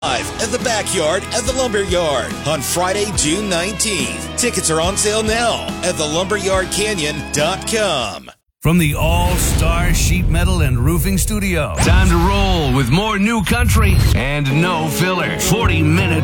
Live at the Backyard at the Lumberyard on Friday, June 19th. Tickets are on sale now at thelumberyardcanyon.com. From the All-Star Sheet Metal and Roofing Studio, time to roll with more new country and no filler. 40-minute